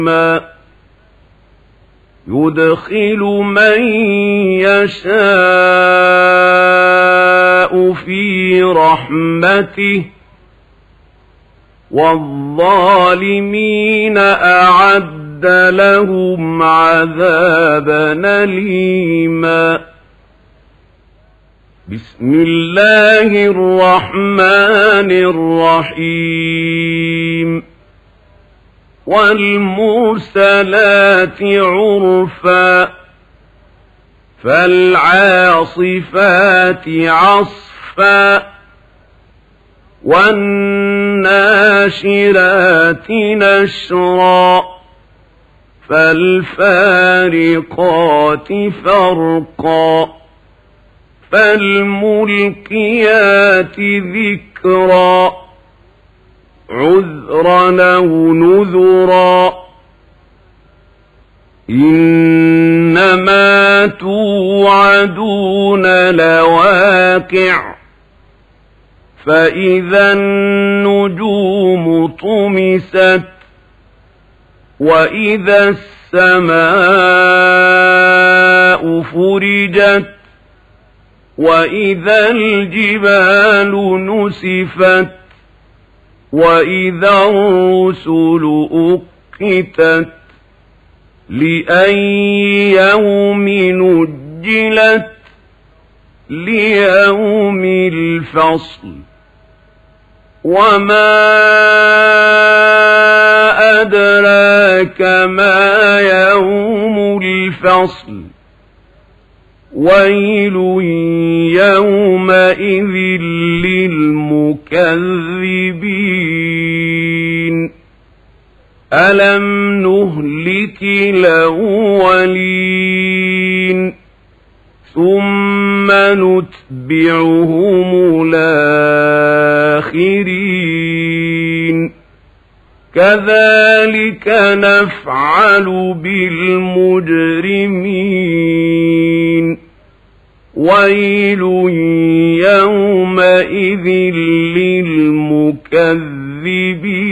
يدخل من يشاء في رحمته والظالمين أعد لهم عذابا أليما. بسم الله الرحمن الرحيم. والمرسلات عرفا فالعاصفات عصفا والناشرات نشرا فالفارقات فرقا فالملقيات ذكرا عذرا أو نذرا إنما توعدون لواقع فإذا النجوم طمست وإذا السماء فرجت وإذا الجبال نسفت وإذا الرسل أقتت لأي يوم نجلت ليوم الفصل. وما أدراك ما يوم الفصل ويل يومئذ للمكذبين. ألم نهلك الأولين ثم نتبعهم الآخرين كذلك نفعل بالمجرمين. ويل يومئذ للمكذبين.